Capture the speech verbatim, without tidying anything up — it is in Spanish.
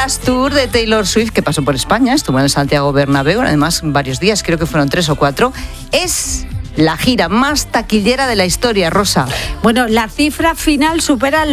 Eras Tour de Taylor Swift, que pasó por España, estuvo en el Santiago Bernabéu, además varios días, creo que fueron tres o cuatro, es la gira más taquillera de la historia, Rosa. Bueno, la cifra final supera